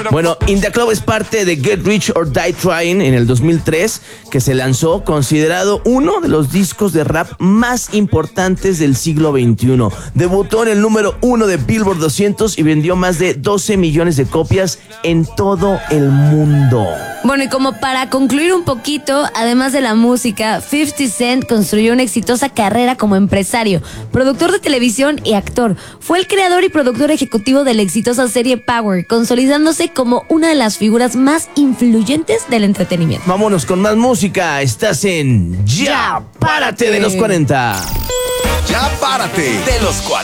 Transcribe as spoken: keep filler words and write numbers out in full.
Bueno, In The Club es parte de Get Rich or Die Trying en el dos mil tres, que se lanzó considerado uno de los discos de rap más importantes del siglo veintiuno. Debutó en el número uno de Billboard doscientos y vendió más de doce millones de copias en todo el mundo. Bueno, y como para concluir un poquito, además de la música, fifty Cent construyó una exitosa carrera como empresario, productor de televisión y actor. Fue el creador y productor ejecutivo de la exitosa serie Power, consolidándose como una de las figuras más influyentes del entretenimiento. Vámonos con más música. Estás en Ya Párate de los cuarenta. Ya Párate de los cuarenta.